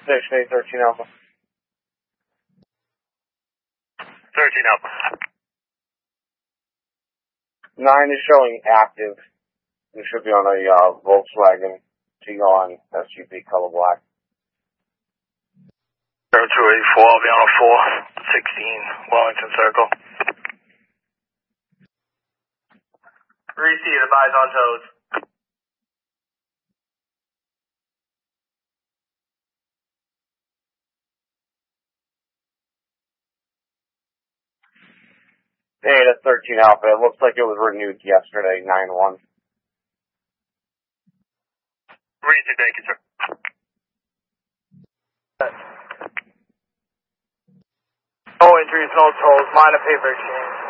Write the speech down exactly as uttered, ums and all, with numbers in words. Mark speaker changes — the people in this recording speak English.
Speaker 1: Station eight, thirteen Alpha.
Speaker 2: thirteen Alpha.
Speaker 1: nine is showing active. It should be on a uh, Volkswagen Tiguan S U V color black.
Speaker 2: zero two eight four, I'll be on a four, sixteen, Wellington Circle.
Speaker 3: Receive, advise on toes.
Speaker 1: Hey, that's thirteen Alpha. It looks like it was renewed yesterday, nine one.
Speaker 2: Receive, thank you, sir.
Speaker 3: No injuries, no tolls, minor paper exchange.